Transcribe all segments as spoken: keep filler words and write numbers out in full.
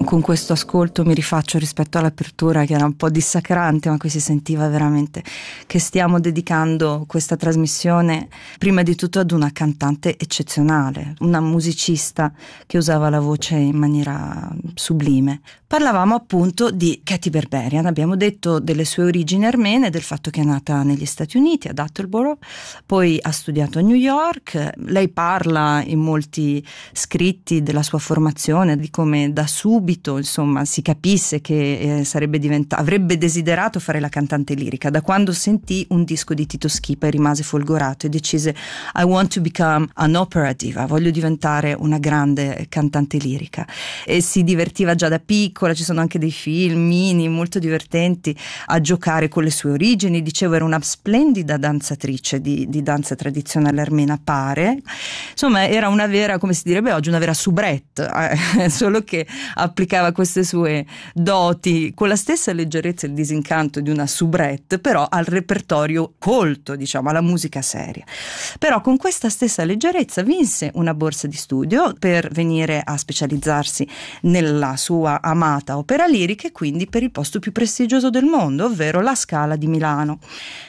con questo ascolto mi rifaccio rispetto all'apertura, che era un po' dissacrante, ma qui si sentiva veramente che stiamo dedicando questa trasmissione prima di tutto ad una cantante eccezionale, una musicista che usava la voce in maniera sublime. Parlavamo appunto di Katy Berberian, abbiamo detto delle sue origini armene, del fatto che è nata negli Stati Uniti, ad Attleboro, poi ha studiato a New York. Lei parla in molti scritti della sua formazione, di come da subito insomma si capisse che eh, sarebbe diventata, avrebbe desiderato fare la cantante lirica. Da quando sentì un disco di Tito Schipa e rimase folgorato e decise: I want to become an opera diva, voglio diventare una grande cantante lirica. E si divertiva già da piccola, ci sono anche dei film mini molto divertenti a giocare con le sue origini. Dicevo, era una splendida danzatrice di, di danza tradizionale armena, pare. Insomma, era una vera, come si direbbe oggi, una vera soubrette, eh, solo che applicava queste sue doti con la stessa leggerezza e il disincanto di una soubrette, però al repertorio colto, diciamo, alla musica seria. Però con questa stessa leggerezza vinse una borsa di studio per venire a specializzarsi nella sua amata opera lirica e quindi per il posto più prestigioso del mondo, ovvero la Scala di Milano.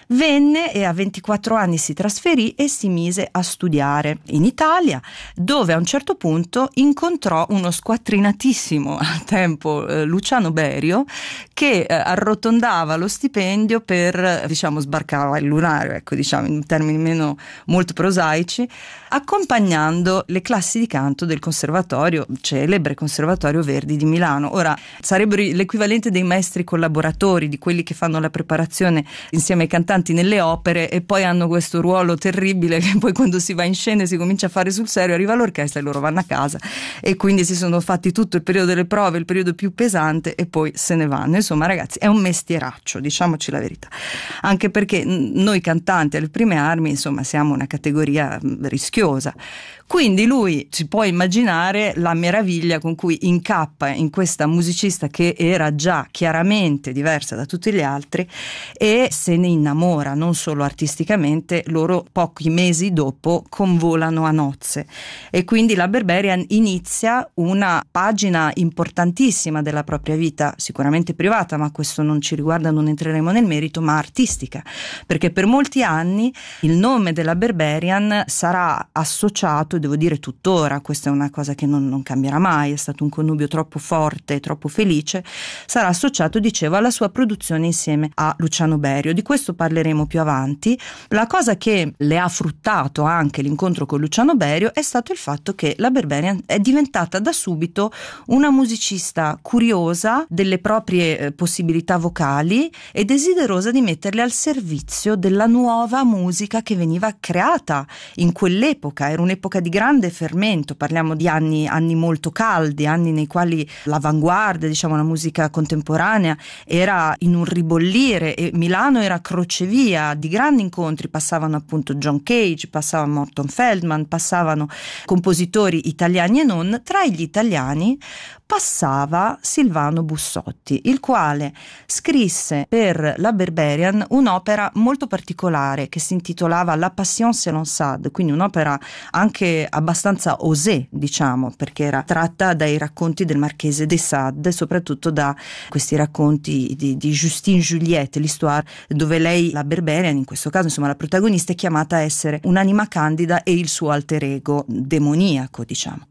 Venne e a ventiquattro anni si trasferì e si mise a studiare in Italia, dove a un certo punto incontrò uno squattrinatissimo al tempo eh, Luciano Berio, che eh, arrotondava lo stipendio per, diciamo, sbarcava il lunario, ecco, diciamo in termini meno molto prosaici, accompagnando le classi di canto del conservatorio, celebre Conservatorio Verdi di Milano. Ora, sarebbero l'equivalente dei maestri collaboratori, di quelli che fanno la preparazione insieme ai cantanti nelle opere e poi hanno questo ruolo terribile che poi quando si va in scena e si comincia a fare sul serio arriva l'orchestra e loro vanno a casa, e quindi si sono fatti tutto il periodo delle prove, il periodo più pesante, e poi se ne vanno. Insomma, ragazzi, è un mestieraccio, diciamoci la verità, anche perché noi cantanti alle prime armi, insomma, siamo una categoria rischiosa. Quindi lui, si può immaginare la meraviglia con cui incappa in questa musicista che era già chiaramente diversa da tutti gli altri e se ne innamora, non solo artisticamente. Loro pochi mesi dopo convolano a nozze e quindi la Berberian inizia una pagina importantissima della propria vita, sicuramente privata, ma questo non ci riguarda, non entreremo nel merito, ma artistica, perché per molti anni il nome della Berberian sarà associato, devo dire tuttora, questa è una cosa che non, non cambierà mai, è stato un connubio troppo forte, troppo felice, sarà associato, dicevo, alla sua produzione insieme a Luciano Berio. Di questo parleremo più avanti. La cosa che le ha fruttato anche l'incontro con Luciano Berio è stato il fatto che la Berberian è diventata da subito una musicista curiosa delle proprie eh, possibilità vocali e desiderosa di metterle al servizio della nuova musica che veniva creata in quell'epoca. Era un'epoca di grande fermento, parliamo di anni, anni molto caldi, anni nei quali l'avanguardia, diciamo la musica contemporanea, era in un ribollire e Milano era crocevia di grandi incontri. Passavano appunto John Cage, passava Morton Feldman, passavano compositori italiani e non. Tra gli italiani passava Silvano Bussotti, il quale scrisse per la Berberian un'opera molto particolare che si intitolava La Passion selon Sade, quindi un'opera anche abbastanza osé, diciamo, perché era tratta dai racconti del Marchese de Sade, soprattutto da questi racconti di, di Justine Juliette, l'histoire, dove lei, la Berberian, in questo caso insomma la protagonista, è chiamata a essere un'anima candida e il suo alter ego demoniaco, diciamo.